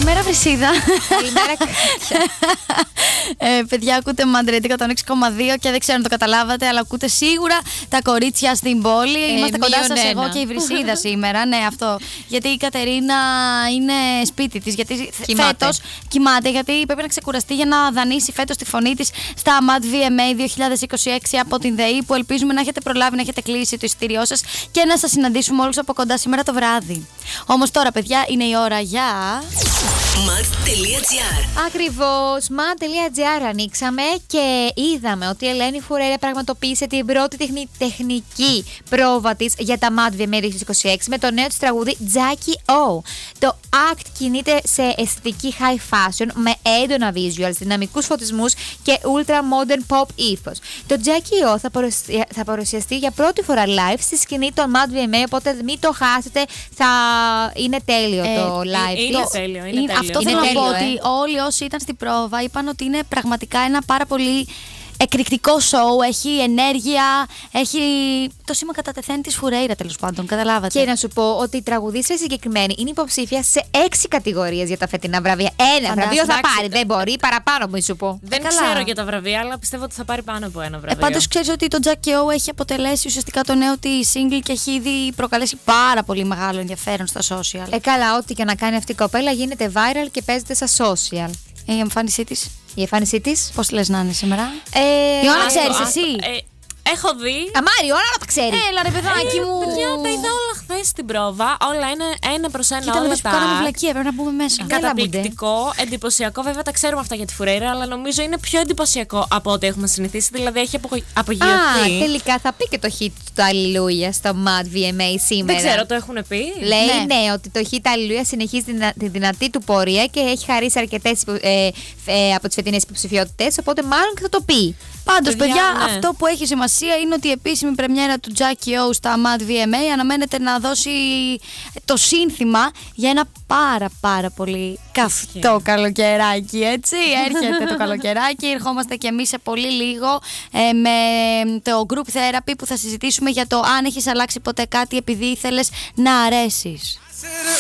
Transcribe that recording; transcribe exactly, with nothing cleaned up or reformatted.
Καλημέρα, Βρυσίδα. Καλημέρα, Κάτια. ε, παιδιά, ακούτε Mad Radio εκατόν έξι κόμμα δύο και δεν ξέρω αν το καταλάβατε, αλλά ακούτε σίγουρα τα κορίτσια στην πόλη. Ε, Είμαστε κοντά σας, ένα. εγώ και η Βρυσίδα σήμερα. Ναι, αυτό. Γιατί η Κατερίνα είναι σπίτι της. Γιατί φέτος κοιμάται, γιατί πρέπει να ξεκουραστεί για να δανείσει φέτος τη φωνή της στα Mad βι εμ έι είκοσι είκοσι έξι από την ΔΕΗ, που ελπίζουμε να έχετε προλάβει, να έχετε κλείσει το εισιτήριό σας και να σας συναντήσουμε όλους από κοντά σήμερα το βράδυ. Όμως τώρα, παιδιά, είναι η ώρα για Mad.gr. Ακριβώς, Mad.gr ανοίξαμε και είδαμε ότι η Ελένη Φουρέιρα πραγματοποίησε την πρώτη τεχνη, τεχνική πρόβα της για τα Mad βι εμ έι είκοσι είκοσι έξι με το νέο της τραγούδι Jackie O. Το act κινείται σε αισθητική high fashion με έντονα visuals, δυναμικούς φωτισμούς και ultra modern pop ύφος. Το Jackie O θα, παρουσια, θα παρουσιαστεί για πρώτη φορά live στη σκηνή των Mad βι εμ έι, οπότε μην το χάσετε, θα είναι τέλειο Ε, το live. Είναι της. τέλειο, είναι Είναι- τέλειο. Αυτό Είναι θέλω να τέλειο, πω, ε. ότι όλοι όσοι ήταν στην πρόβα είπαν ότι είναι πραγματικά ένα πάρα πολύ εκρηκτικό show. Έχει ενέργεια, έχει το σήμα κατά τεθέν της Φουρέιρα, τέλος πάντων. Καταλάβατε. Και να σου πω ότι η τραγουδίστρια συγκεκριμένη είναι υποψήφια σε έξι κατηγορίες για τα φετινά βραβεία. Ένα Φαντάζομαι. βραβείο θα Εντάξει. πάρει, δεν μπορεί, παραπάνω μου σου πω. Δεν Καλά. ξέρω για τα βραβεία, αλλά πιστεύω ότι θα πάρει πάνω από ένα Ε, βραβείο. πάντως ξέρεις ότι το Jackie O έχει αποτελέσει ουσιαστικά το νέο της single και έχει ήδη προκαλέσει πάρα πολύ μεγάλο ενδιαφέρον στα social. Ε, καλά, ό,τι και να κάνει αυτή η κοπέλα γίνεται viral και παίζεται στα social. Η εμφάνισή της, Η εμφάνισή της. πώς λες να είναι σήμερα? Ε, Ιωάννα, α, ξέρεις Άστο, εσύ. άστο. Ε, έχω δει. Αμάρι, όλα να τα ξέρει. Έλα ρε παιδάκι Ε, μου. παιδιά, τα είδα όλα χθες στην πρόβα. Όλα είναι ένα προς ένα. Κοίτα, όλα δεν σου τα κάναμε act. βλακία, πρέπει να μπούμε μέσα. Κα- Καταπληκτικό, εντυπωσιακό. Βέβαια τα ξέρουμε αυτά για τη Φουρέιρα, αλλά νομίζω είναι πιο εντυπωσιακό από ό,τι έχουμε συνηθίσει. Δηλαδή έχει απογο- Α, απογειωθεί. τελικά θα πει και το hit του Αλληλούια στο Mad βι εμ έι σήμερα. Δεν ξέρω, το έχουν πει. Λέει Ναι. ναι. ότι το hit Αλληλούια συνεχίζει τη, δυνα- τη δυνατή του πορεία και έχει χαρίσει αρκετές ε, ε, από τις φετινές υποψηφιότητες, οπότε μάλλον και θα το πει. Πάντως, Παιδιά, παιδιά, ναι. αυτό που έχει σημασία είναι ότι η επίσημη πρεμιέρα του Jackie O στα Mad βι εμ έι αναμένεται να δώσει το σύνθημα για ένα πάρα πάρα πολύ καυτό καλοκαιράκι, έτσι. Έρχεται το καλοκαιράκι, ερχόμαστε και εμείς σε πολύ λίγο ε, με το group therapy που θα συζητήσουμε για το αν έχεις αλλάξει ποτέ κάτι επειδή ήθελες να αρέσεις.